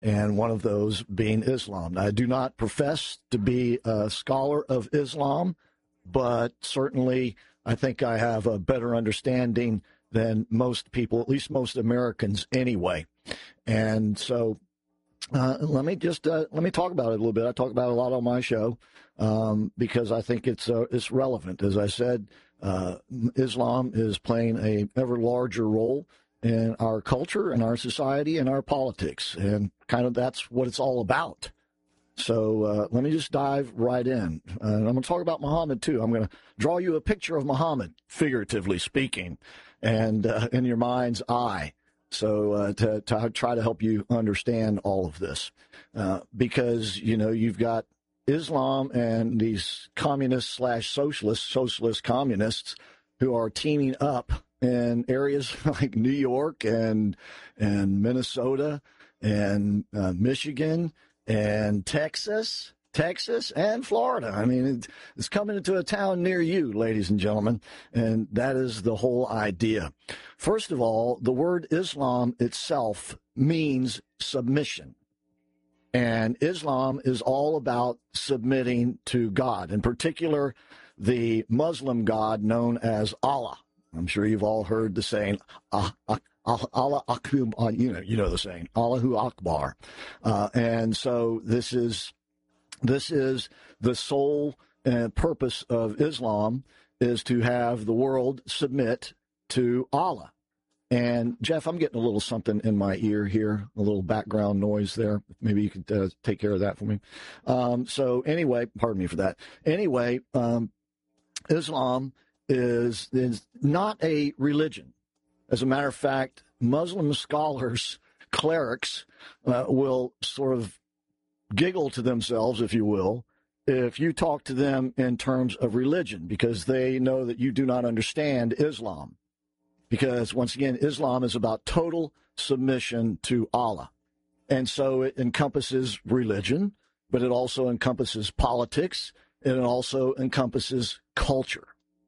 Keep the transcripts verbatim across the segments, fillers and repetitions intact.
and one of those being Islam. Now, I do not profess to be a scholar of Islam, but certainly I think I have a better understanding than most people, at least most Americans anyway. And so uh, let me just uh, let me talk about it a little bit. I talk about it a lot on my show um, because I think it's uh, it's relevant. As I said, uh, Islam is playing a ever larger role in our culture, in our society, in our politics, and kind of that's what it's all about. So uh, let me just dive right in. Uh, and I'm going to talk about Muhammad, too. I'm going to draw you a picture of Muhammad, figuratively speaking, and uh, in your mind's eye, so uh, to, to try to help you understand all of this. Uh, because, you know, you've got Islam and these communist slash socialist, socialist communists who are teaming up in areas like New York and and Minnesota and uh, Michigan and Texas, Texas and Florida. I mean, it, it's coming into a town near you, ladies and gentlemen, and that is the whole idea. First of all, the word Islam itself means submission. And Islam is all about submitting to God, in particular, the Muslim God known as Allah. I'm sure you've all heard the saying, ah, ah, Allah Akbar, you know, you know the saying, Allahu Akbar. Uh, and so this is, this is the sole uh, purpose of Islam, is to have the world submit to Allah. And Jeff, I'm getting a little something in my ear here, a little background noise there. Maybe you could uh, take care of that for me. Um, so anyway, pardon me for that. Anyway, um, Islam is, is not a religion. As a matter of fact, Muslim scholars, clerics, uh, will sort of giggle to themselves, if you will, if you talk to them in terms of religion, because they know that you do not understand Islam. Because, once again, Islam is about total submission to Allah. And so it encompasses religion, but it also encompasses politics, and it also encompasses culture.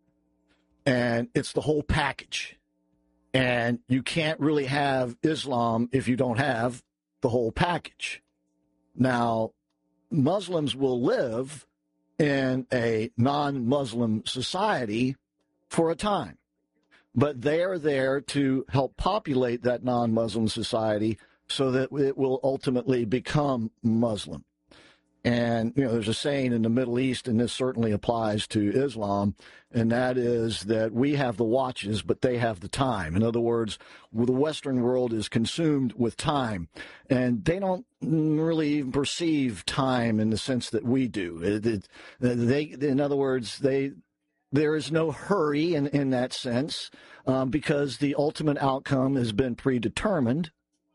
And it's the whole package. And you can't really have Islam if you don't have the whole package. Now, Muslims will live in a non-Muslim society for a time, but they are there to help populate that non-Muslim society so that it will ultimately become Muslim. And, you know, there's a saying in the Middle East, and this certainly applies to Islam, and that is that we have the watches, but they have the time. In other words, the Western world is consumed with time, and they don't really even perceive time in the sense that we do. It, it, they, in other words, they there is no hurry in, in that sense, um, because the ultimate outcome has been predetermined.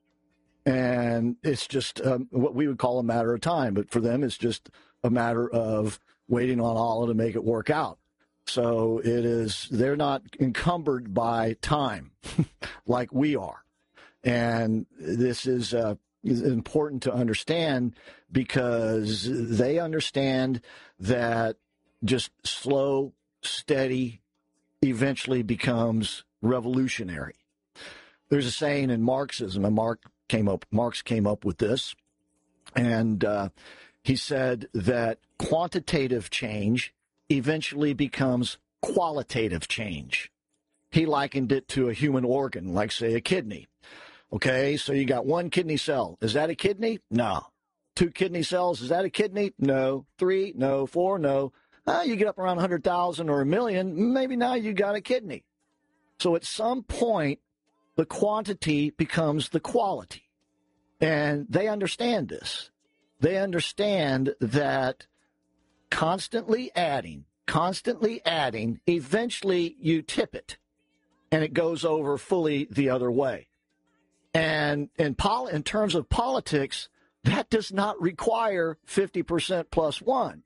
And it's just um, what we would call a matter of time. But for them, it's just a matter of waiting on Allah to make it work out. So it is, they're not encumbered by time like we are. And this is, uh, is important to understand, because they understand that just slow, steady eventually becomes revolutionary. There's a saying in Marxism, and Mark came up, Marx came up with this, and uh, he said that quantitative change eventually becomes qualitative change. He likened it to a human organ, like, say, a kidney. Okay, so you got one kidney cell. Is that a kidney? No. Two kidney cells, is that a kidney? No. Three? No. Four? No. Uh, you get up around one hundred thousand or a million, maybe now you got a kidney. So at some point, the quantity becomes the quality. And they understand this. They understand that constantly adding, constantly adding, eventually you tip it, and it goes over fully the other way. And in, pol- in terms of politics, that does not require fifty percent plus one.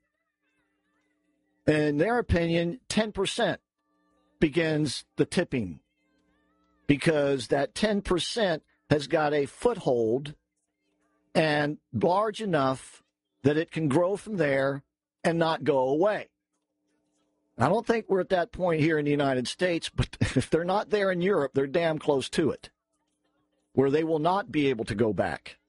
In their opinion, ten percent begins the tipping, because that ten percent has got a foothold and large enough that it can grow from there and not go away. I don't think we're at that point here in the United States, but if they're not there in Europe, they're damn close to it, where they will not be able to go back.